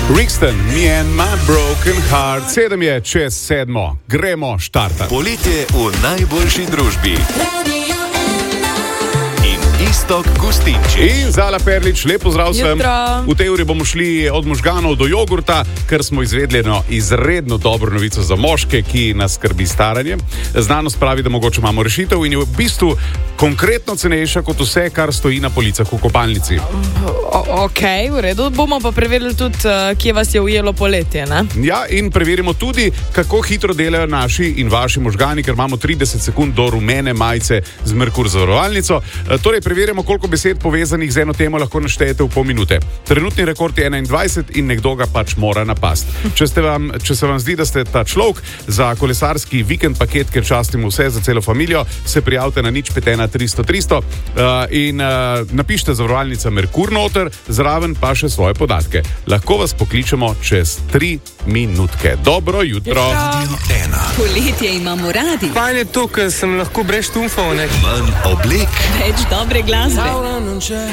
Brixton, Me and My Broken Heart. 7 je čez 7. Gremo štartati. Poletje v najboljši družbi. Iztok Gustinčič. In Zala Perlič, lepo zdrav vsem. V tej uri bomo šli od možganov do jogurta, ker smo izvedli eno izredno dobro novico za moške, ki nas skrbi staranje. Znanost pravi, da mogoče imamo rešitev in je v bistvu konkretno cenejša kot vse, kar stoji na policah v kopalnici. Ok, v redu. Bomo pa preverili tudi, kje vas je ujelo poletje, ne? Ja, in preverimo tudi, kako hitro delajo naši in vaši možgani, ker imamo 30 sekund do rumene majice z Merkur zavarovalnico. Torej, preverjamo, koliko besed povezanih z eno temo lahko naštejete v pol minute. Trenutni rekord je 21 in nekdo ga pač mora napasti. Če se vam zdi, da ste ta človek za kolesarski vikend paket, ker častimo vse za celo familijo, se prijavite na 051 300 300 in napišite zavarovalnica Merkur noter, zraven pa še svoje podatke. Lahko vas pokličemo čez 3 minutke. Dobro jutro. Poletje imamo radi. Fajn je to, ker sem lahko brez štumfov, ne? Manj oblek. Več dobre glasbe.